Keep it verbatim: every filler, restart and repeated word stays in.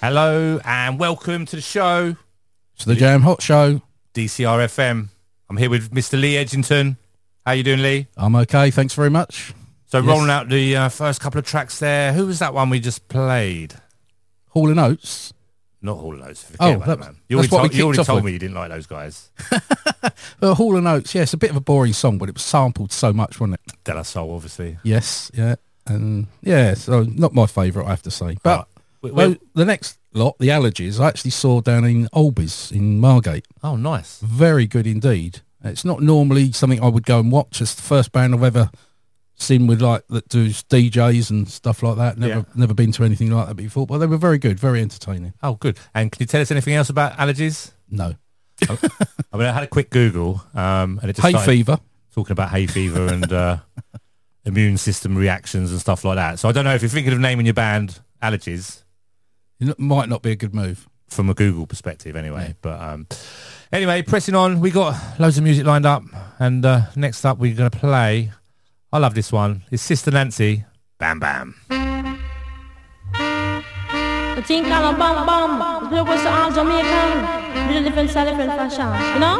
Hello and welcome to the show. It's the Jam Hot Show. D C R F M. I'm here with Mister Lee Edgington. How you doing, Lee? I'm okay, thanks very much. So Yes. rolling out the uh, first couple of tracks there. Who was that one we just played? Hall and Oates. Not Hall and Oates. Forget Oh, about that- it, man. You that's already, what we told, you already kicked off told with. me you didn't like those guys. Uh, Hall and Oates, yeah, it's a bit of a boring song, but it was sampled so much, wasn't it? De La Soul, obviously. Yes, yeah. And yeah, so not my favourite, I have to say. But Right. well, Well- the next lot, the Allergies, I actually saw down in Albies in Margate. Oh, nice. Very good indeed. It's not normally something I would go and watch. It's the first band I've ever seen with like that does D Js and stuff like that. Never Yeah. never been to anything like that before, but they were very good, very entertaining. Oh, good. And can you tell us anything else about allergies? No. I mean, I had a quick Google, um, and it just Hay started fever. talking about hay fever and uh, immune system reactions and stuff like that. So I don't know if you're thinking of naming your band Allergies. It might not be a good move. From a Google perspective anyway. Yeah. But um, anyway, pressing on, we got loads of music lined up. And uh, next up, we're going to play, I love this one, it's Sister Nancy, Bam Bam. The thing called a bam bam. It was all Jamaican. Little different style, different fashion. You know?